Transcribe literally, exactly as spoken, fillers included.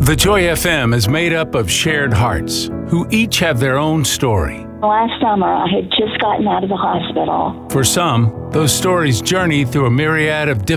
The Joy F M is made up of shared hearts who each have their own story. Last summer, I had just gotten out of the hospital. For some, those stories journey through a myriad of different